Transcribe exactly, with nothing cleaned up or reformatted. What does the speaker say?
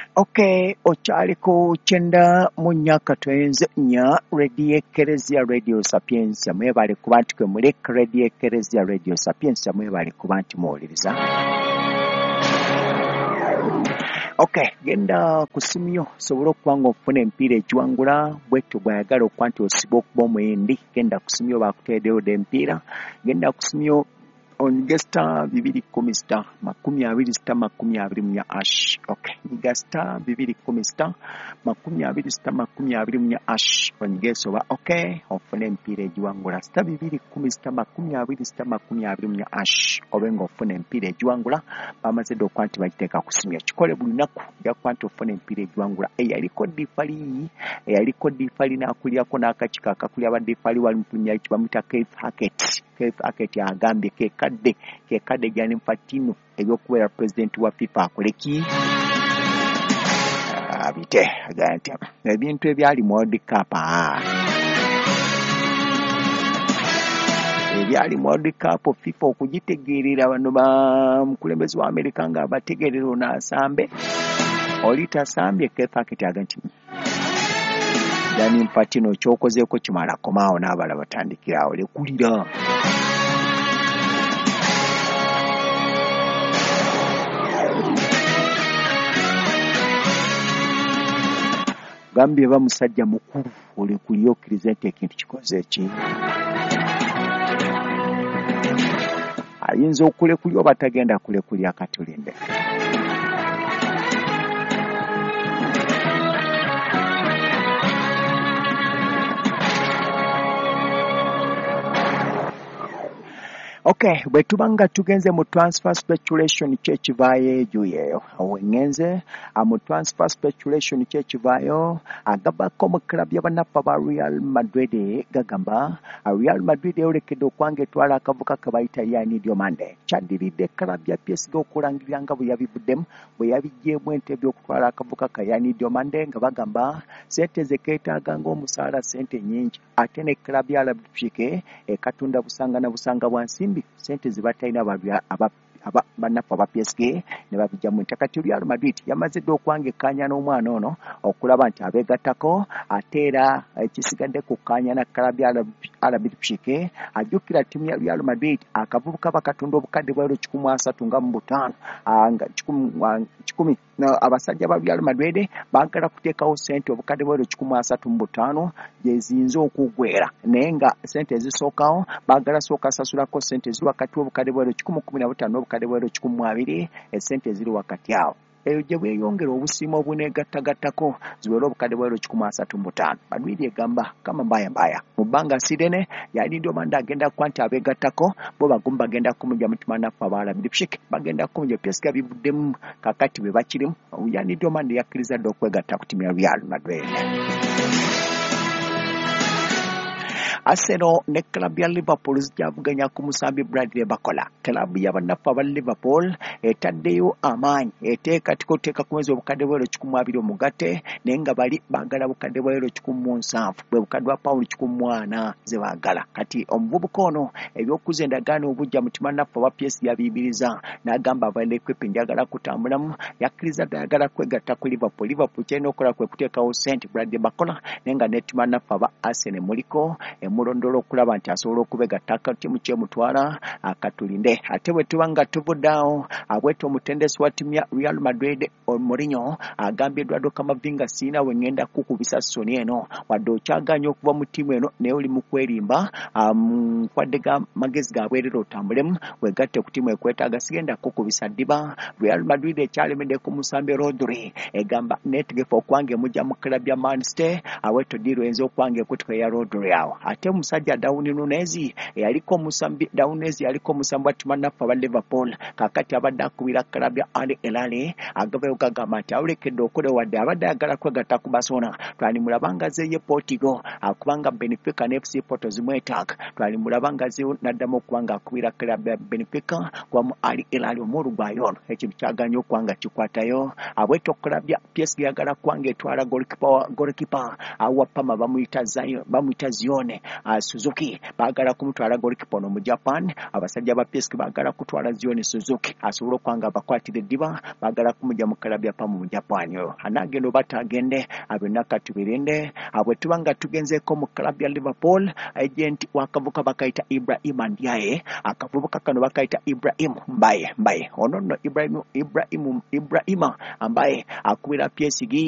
Okay, ochaliko chenda munyaka twenze nya Radio Ekeresia Radio Sapienza mwebale kubanti kwe muleka Radio Ekeresia Radio Sapienza mwebale kubanti muwuliriza. Okay, genda kusimyo sobola okuwanga ofuna empiira egiwangula bwetyo bwayagala okwanti osiba okuba omuyindi genda kusimyo bakuteedewo de empiira genda kusimyo on star bibiri kumi star makumi abiri star makumi abiri munya ash. Okay, niga star bibiri kumi star makumi abiri star makumi abiri munya ash onyigeso ba okay ofune empiira egiwangula star bibiri kumi star makumi abiri star makumi abiri munya ash obenga ofune empiira egiwangula bamaze do kwanti bagiteeka kusimya kikole buli naku ya kwanti ofune empiira egiwangula eyaliko difali eyaliko difali nakulyako n'akakika akakulya badifali wali mpunya kibamuta Keith Hackett Keith Hackett agambye ke kadde ke kadde Gianni Infantino ebyokubeera president wa FIFA akoleki abite agante ebintu ebyali mu World Cup ebyali mu World Cup FIFA okugitegeerera bano ba mukulembezi wa America nga abategeerera n'asambe olita sambye Keith Hackett agante Gianni Infantino kyokozeeko kimala komaawo n'abala batandikirawo lekulira gambye bamusajja mukulu oli kulyokiriza nti ekintu kikoze eki ayinza okulekulya oba tagenda kulekulya katulinde Okay, bwetubanga tugenze mu transfer speculation kyekivaayo ejo yeyo awengenze mu transfer speculation kyekivaayo agabako mu club y'abanafa ba Real Madrid gagamba Real Madrid yolekedde okwange twala akavuka kabayita yani Diomande kyaddiridde club ya P S G okulangirira nga bwe yabivuddemu bwe yabijjeemu ente by'okutwala akavuka ka yani Diomande nga bagamba sente ze keetaaga ng'omusaala sente nyingi ate ne club ya Leipzig ekatunda busanga na busanga bwa nsimbi sente zibatalina babya aba aba banafa ba P S G ne babijja mu ntakati Real Madrid yamaze do okwange kanya n'omwana ono okulaba nti abegattako ateera ekisigadde ku kanya na club ya Leipzig ajjukira timu ya Real Madrid akavubuka bakatunda obukadde bwa kikumi asatu nga mu butaano nga kikumi abasajja ba Real Madrid baagala kuteekawo sente obukadde bwa kikumi asatu mu butaano gyezinze okugwera naye nga sente ezisookawo baagala sooka sasulako sente ziri wakati w'obukadde bwa kikumi kumi na butaano n'obukadde bwa kikumi abiri esente ziri wakati awo eyo gye bweyongera obusiimo obuneegattagattako ziwera obukadde bwa kikumi asatu mu butaano Madrid egamba kama mbaya mbaya mu bbanga sirene yali Diomande agenda kuba nti abeegattako bo bagumu bagenda kumujja mutima nafu abaala Leipzig bagenda kumujja P S G bivuddemu kakati bwe bakirimu yani Diomande yakkiriza dde okwegatta ku timu ya Real Madrid. Arsenal ne club ya Liverpool zijavuganya ku musambi Bradley Bakola. Club y'abanafu aba Liverpool etaddeyo amaanyi eteeka tikoteeka ku mwezi obukadde bwa kikumi abiri omugate naye nga bali baagala bukadde bwa kikumi mu nsanvu bwe bukadde bwa pawundi kikumi mu ana ze baagala kati omuvubuka ono ebyokuza endagaano obujja mutima nafu aba P S G yabiibiriza n'agamba abaana ekwepe njagala kutambulamu yakkiriza ddayagala kwegatta ku Liverpool. Liverpool kyalina okukola kwe kuteekawo sente Bradley Bakola naye nga netima nafu aba Arsenal muliko mulondolo okulaba nti asobola okubegatta akatimu kyemutwala akatulinde ate bwe tuba nga tuvuddeawo abwete omutendesi wa timu ya Real Madrid Mourinho agambye Eduardo Camavinga siina we ngenda kukubisa soni eno wadde okyaganya okuva mu timu eno naye oli mu kwerimba nkwadde ga magezi gabwerera otambulemu wegatte ku timu ekwetaaga sigenda kukubisa ddiba. Real Madrid ekyalemedde ku musambi Rodri egamba netegefu okwange mujja mu club ya Man City awetto diro enzo okwange kutika ya Rodri awo ate musajja Darwin Nunez yaliko musambi Nunez yaliko musambi wa timu nafa ba Liverpool kakati abadde akubira club ya Al Hilal agabeyo gagamba nti awulekedde okole wadde abadde agala kwegatta ku Barcelona twali mulabanga ze ye Portugal akubanga Benfica ne F C Porto zimwetaaga twali mulabanga ze naddamu okubanga akubira club ya Benfica kwa mu Al Hilal omuru gwayo ekintu kyaganya okwanga kikwatayo abweto club ya P S G yagala kwanga etwala goalkeeper goalkeeper awa pama bamuyita Zion bamuyita Zione uh, Suzuki bagala kumutwala golikipa mu Japan abasajja ba P S G bagala kutwala Zion Suzuki asobola kwanga abakwatira eddiba bagala kumujja mu kalabu ya pamu mu Japan yo anagendo batagende abena katubirinde abwe tubanga tugenzeeko mu kalabu ya Liverpool agent wakavuka bakaita Ibrahim Ndiaye akavubuka kano bakaita Ibrahim Mbaye Mbaye ono no Ibrahim Ibrahim Ibrahima ambaye akubira P S G